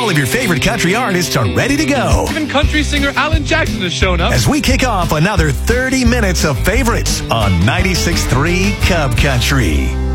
all of your favorite country artists are ready to go. Even country singer Alan Jackson has shown up. As we kick off another 30 minutes of favorites on 96.3 Cub Country.